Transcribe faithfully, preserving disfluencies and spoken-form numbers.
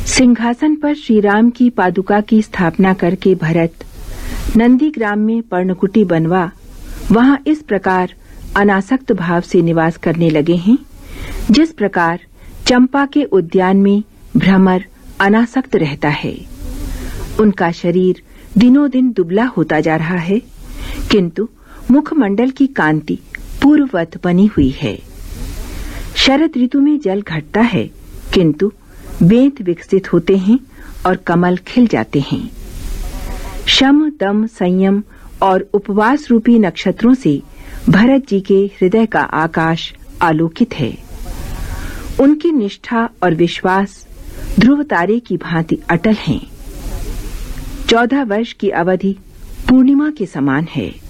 सिंहासन पर श्री राम की पादुका की स्थापना करके भरत नंदीग्राम में पर्णकुटी बनवा वहां इस प्रकार अनासक्त भाव से निवास करने लगे हैं, जिस प्रकार चंपा के उद्यान में भ्रमर अनासक्त रहता है। उनका शरीर दिनों दिन दुबला होता जा रहा है, किंतु मुखमंडल की कांति पूर्ववत बनी हुई है। शरद ऋतु में जल घटता है, किंतु बेंत विकसित होते हैं और कमल खिल जाते हैं। शम, दम, संयम और उपवास रूपी नक्षत्रों से भरत जी के हृदय का आकाश आलोकित है। उनकी निष्ठा और विश्वास ध्रुव तारे की भांति अटल हैं। चौदह वर्ष की अवधि पूर्णिमा के समान है।